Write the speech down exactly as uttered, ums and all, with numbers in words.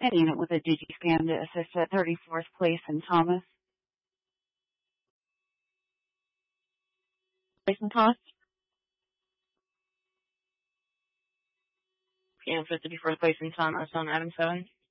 An unit with a DigiScan to assist at thirty-fourth Place in Thomas. Place in Thomas? And for thirty-fourth Place in Thomas on Item seven.